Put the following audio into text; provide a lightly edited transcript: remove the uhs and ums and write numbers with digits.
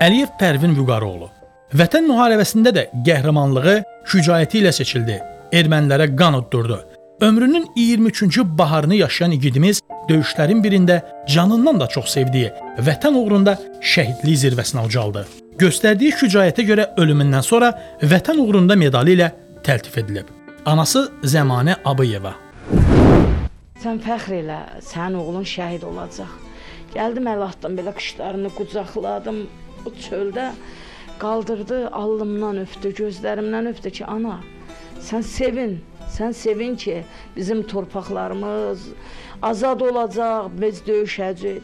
Əliyev Pərvin Vüqaroğlu. Vətən müharibəsində də qəhrəmanlığı, şücaəti ilə seçildi. Ermənilərə qan uddurdu. Ömrünün 23-cü baharını yaşayan igidimiz döyüşlərin birində canından da çox sevdiyi vətən uğrunda şəhidlik zirvəsinə ucaldı. Göstərdiyi şücaətə görə ölümündən sonra vətən uğrunda medalı ilə təltif edilib. Anası Zəmanə Abıyeva. Sən fəxr elə, sənin oğlun şəhid olacaq. Gəldim əl atdım, belə qışlarını qucaqladım. O çöldə qaldırdı, alnımdan öpdü, gözlərimdən öpdü ki, ana, sən sevin ki, bizim torpaqlarımız azad olacaq, biz döyüşəcəyik.